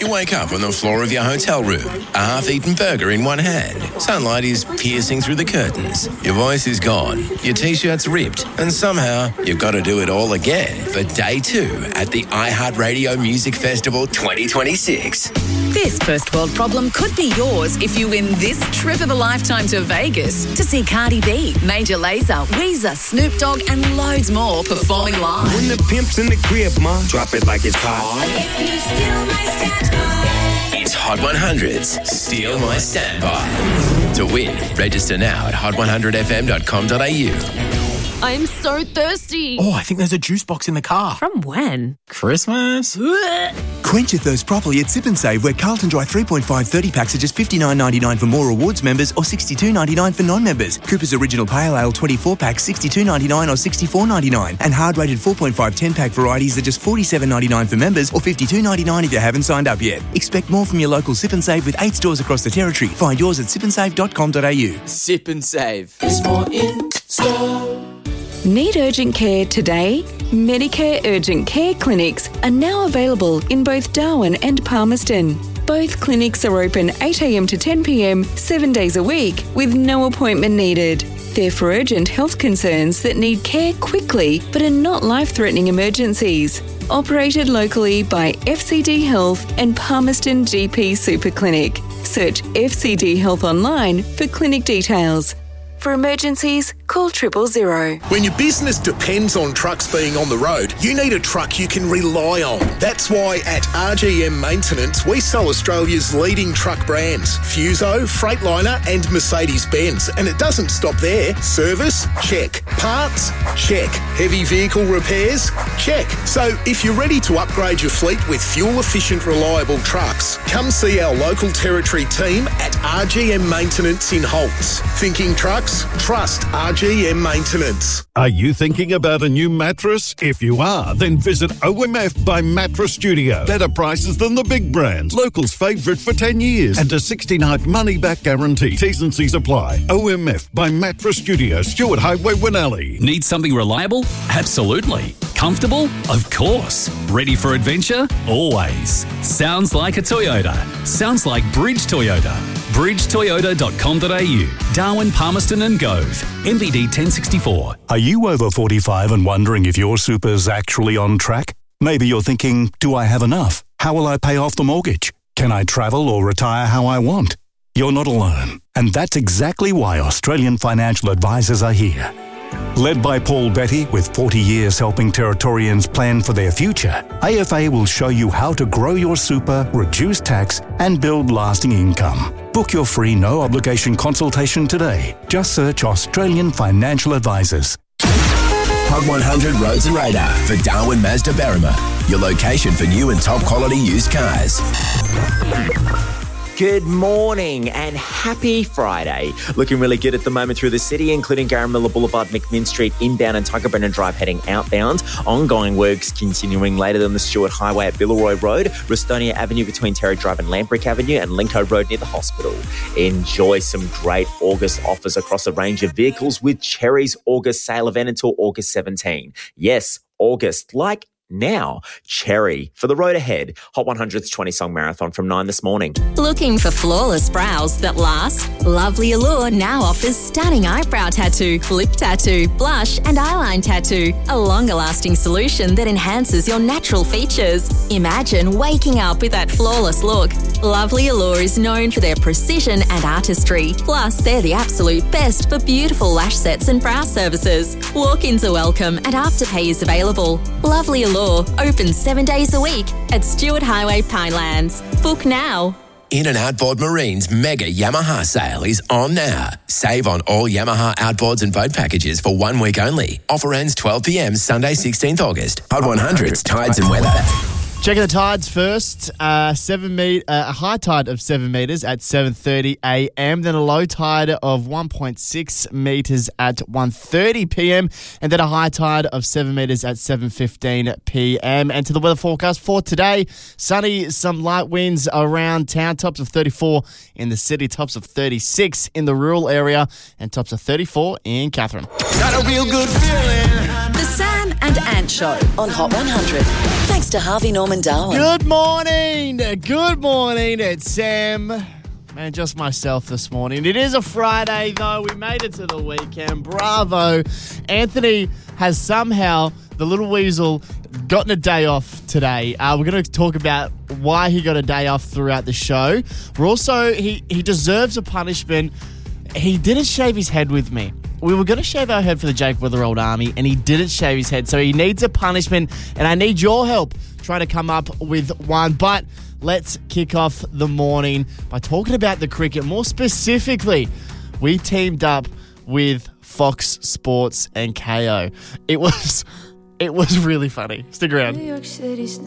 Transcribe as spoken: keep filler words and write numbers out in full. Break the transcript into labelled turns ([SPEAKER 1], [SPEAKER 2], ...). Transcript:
[SPEAKER 1] You wake up on the floor of your hotel room, a half-eaten burger in one hand. Sunlight is piercing through the curtains. Your voice is gone, your T-shirt's ripped, and somehow you've got to do it all again for day two at the iHeartRadio Music Festival twenty twenty-six.
[SPEAKER 2] This first world problem could be yours if you win this trip of a lifetime to Vegas to see Cardi B, Major Lazer, Weezer, Snoop Dogg and loads more performing live.
[SPEAKER 3] When the pimp's in the crib, ma, drop it like it's hot.
[SPEAKER 2] If you steal my standby.
[SPEAKER 1] It's Hot one hundred's Steal My Standby. To win, register now at hot one hundred f m dot com dot a u.
[SPEAKER 4] I'm so thirsty.
[SPEAKER 5] Oh, I think there's a juice box in the car.
[SPEAKER 4] From when?
[SPEAKER 5] Christmas?
[SPEAKER 6] Quench your thirst properly at Sip and Save, where Carlton Dry three point five thirty packs are just fifty-nine ninety-nine for more rewards members or sixty-two ninety-nine for non-members. Cooper's Original Pale Ale twenty-four packs sixty-two ninety-nine or sixty-four ninety-nine. And hard-rated four point five ten pack varieties are just forty-seven ninety-nine for members or fifty-two ninety-nine if you haven't signed up yet. Expect more from your local Sip and Save with eight stores across the territory. Find yours at sip and save dot com dot a u.
[SPEAKER 7] Sip and Save. There's more in store.
[SPEAKER 8] Need urgent care today? Medicare Urgent Care clinics are now available in both Darwin and Palmerston. Both clinics are open eight a m to ten p m, seven days a week, with no appointment needed. They're for urgent health concerns that need care quickly but are not life-threatening emergencies. Operated locally by F C D Health and Palmerston G P Super Clinic. Search F C D Health online for clinic details. For emergencies, call triple zero.
[SPEAKER 9] When your business depends on trucks being on the road, you need a truck you can rely on. That's why at R G M Maintenance, we sell Australia's leading truck brands, Fuso, Freightliner and Mercedes-Benz. And it doesn't stop there. Service? Check. Parts? Check. Heavy vehicle repairs? Check. So if you're ready to upgrade your fleet with fuel-efficient, reliable trucks, come see our local territory team at R G M Maintenance in Holts. Thinking trucks? Trust R G M Maintenance.
[SPEAKER 10] Are you thinking about a new mattress? If you are, then visit O M F by Mattress Studio. Better prices than the big brands. Locals' favourite for ten years. And a sixty-night money-back guarantee. T's and C's apply. O M F by Mattress Studio, Stewart Highway, Winnelly.
[SPEAKER 11] Need something reliable? Absolutely. Comfortable? Of course. Ready for adventure? Always. Sounds like a Toyota. Sounds like Bridge Toyota. bridge toyota dot com dot a u. Darwin, Palmerston and Gove. M V D ten sixty-four.
[SPEAKER 12] Are you over forty-five and wondering if your super's actually on track? Maybe you're thinking, do I have enough? How will I pay off the mortgage? Can I travel or retire how I want? You're not alone. And that's exactly why Australian Financial Advisors are here. Led by Paul Betty, with forty years helping Territorians plan for their future, A F A will show you how to grow your super, reduce tax, and build lasting income. Book your free no-obligation consultation today. Just search Australian Financial Advisors.
[SPEAKER 1] Hot one hundred Roads and Radar for Darwin Mazda Berrima, your location for new and top-quality used cars.
[SPEAKER 7] Good morning and happy Friday. Looking really good at the moment through the city, including Garramilla Boulevard, McMinn Street, inbound and Tiger Brennan Drive heading outbound. Ongoing works continuing later on the Stewart Highway at Billeroy Road, Rustonia Avenue between Terry Drive and Lambrick Avenue, and Linko Road near the hospital. Enjoy some great August offers across a range of vehicles with Cherry's August sale event until August seventeenth. Yes, August, like now. Cherry for the road ahead. Hot one hundred's twenty song marathon from nine this morning.
[SPEAKER 4] Looking for flawless brows that last? Lovely Allure now offers stunning eyebrow tattoo, lip tattoo, blush and eyeline tattoo. A longer lasting solution that enhances your natural features. Imagine waking up with that flawless look. Lovely Allure is known for their precision and artistry. Plus, they're the absolute best for beautiful lash sets and brow services. Walk-ins are welcome and Afterpay is available. Lovely Allure open seven days a week at Stewart Highway, Pinelands. Book now.
[SPEAKER 1] In and Outboard Marine's mega Yamaha sale is on now. Save on all Yamaha outboards and boat packages for one week only. Offer ends twelve p m Sunday sixteenth August. Hot one hundred's Tides and Weather.
[SPEAKER 13] Checking the tides first. Uh, seven meet, uh, a high tide of seven metres at seven thirty a m. Then a low tide of one point six metres at one thirty p m. And then a high tide of seven metres at seven fifteen p m. And to the weather forecast for today, sunny, some light winds around town, tops of thirty-four in the city, tops of thirty-six in the rural area, and tops of thirty-four in Catherine.
[SPEAKER 3] Got a real good feeling.
[SPEAKER 2] The Sam and and Ant Show on Hot one hundred. Thanks to Harvey Norman Darwin.
[SPEAKER 13] Good morning. Good morning. It's Sam. And just myself this morning. It is a Friday, though. We made it to the weekend. Bravo. Anthony has somehow, the little weasel, gotten a day off today. Uh, we're going to talk about why he got a day off throughout the show. We're also, he, he deserves a punishment. He didn't shave his head with me. We were going to shave our head for the Jake Weatherald Army, and he didn't shave his head. So he needs a punishment, and I need your help trying to come up with one. But let's kick off the morning by talking about the cricket. More specifically, we teamed up with Fox Sports and K O. It was, it was really funny. Stick around.